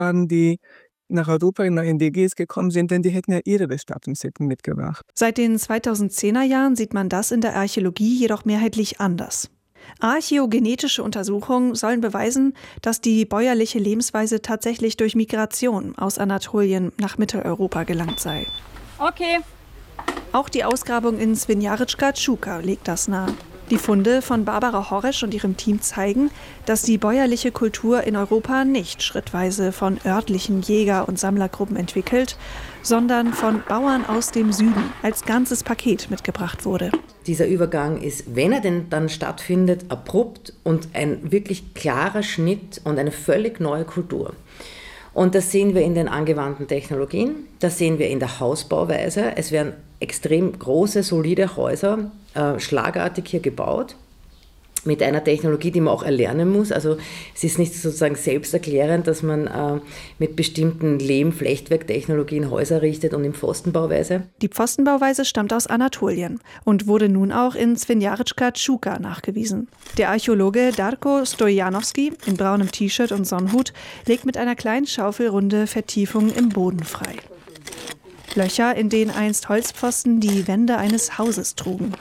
waren, die nach Europa, nach NDGs gekommen sind, denn die hätten ja ihre Bestattungssitten mitgebracht. Seit den 2010er Jahren sieht man das in der Archäologie jedoch mehrheitlich anders. Archäogenetische Untersuchungen sollen beweisen, dass die bäuerliche Lebensweise tatsächlich durch Migration aus Anatolien nach Mitteleuropa gelangt sei. Okay. Auch die Ausgrabung in Svinjaricka Čuka legt das nahe. Die Funde von Barbara Horesch und ihrem Team zeigen, dass die bäuerliche Kultur in Europa nicht schrittweise von örtlichen Jäger- und Sammlergruppen entwickelt, sondern von Bauern aus dem Süden als ganzes Paket mitgebracht wurde. Dieser Übergang ist, wenn er denn dann stattfindet, abrupt und ein wirklich klarer Schnitt und eine völlig neue Kultur. Und das sehen wir in den angewandten Technologien, das sehen wir in der Hausbauweise. Es werden extrem große, solide Häuser schlagartig hier gebaut, mit einer Technologie, die man auch erlernen muss. Also es ist nicht sozusagen selbsterklärend, dass man mit bestimmten Lehm-Flechtwerktechnologien Häuser errichtet und in Pfostenbauweise. Die Pfostenbauweise stammt aus Anatolien und wurde nun auch in Svinjaricka Čuka nachgewiesen. Der Archäologe Darko Stojanovski in braunem T-Shirt und Sonnenhut legt mit einer kleinen Schaufel runde Vertiefungen im Boden frei. Löcher, in denen einst Holzpfosten die Wände eines Hauses trugen.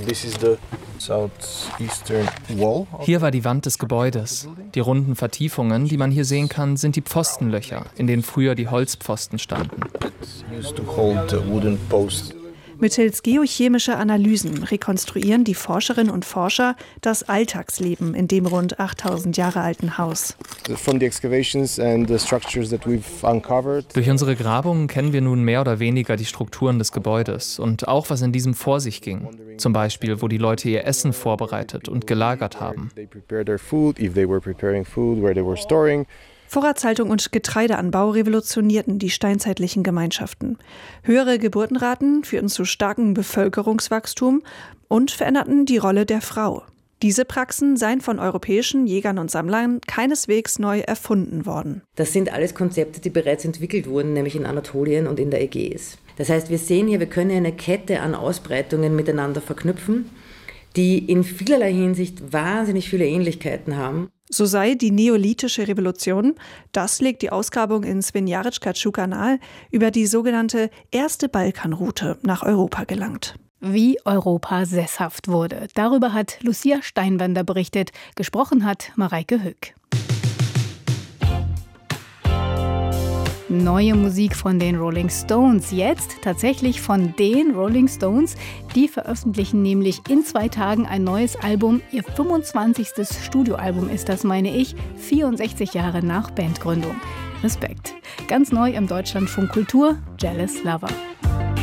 Hier war die Wand des Gebäudes. Die runden Vertiefungen, die man hier sehen kann, sind die Pfostenlöcher, in denen früher die Holzpfosten standen. Mittels geochemischer Analysen rekonstruieren die Forscherinnen und Forscher das Alltagsleben in dem rund 8000 Jahre alten Haus. Durch unsere Grabungen kennen wir nun mehr oder weniger die Strukturen des Gebäudes und auch, was in diesem vor sich ging. Zum Beispiel, wo die Leute ihr Essen vorbereitet und gelagert haben. Vorratshaltung und Getreideanbau revolutionierten die steinzeitlichen Gemeinschaften. Höhere Geburtenraten führten zu starkem Bevölkerungswachstum und veränderten die Rolle der Frau. Diese Praxen seien von europäischen Jägern und Sammlern keineswegs neu erfunden worden. Das sind alles Konzepte, die bereits entwickelt wurden, nämlich in Anatolien und in der Ägäis. Das heißt, wir sehen hier, wir können eine Kette an Ausbreitungen miteinander verknüpfen, die in vielerlei Hinsicht wahnsinnig viele Ähnlichkeiten haben. So sei die neolithische Revolution, das legt die Ausgrabung in Svinjaricka Čuka nahe, über die sogenannte erste Balkanroute nach Europa gelangt. Wie Europa sesshaft wurde. Darüber hat Lucia Steinwander berichtet. Gesprochen hat Mareike Höck. Neue Musik von den Rolling Stones. Jetzt tatsächlich von den Rolling Stones. Die veröffentlichen nämlich in 2 Tagen ein neues Album. Ihr 25. Studioalbum ist das, meine ich. 64 Jahre nach Bandgründung. Respekt. Ganz neu im Deutschlandfunk Kultur. Jealous Lover.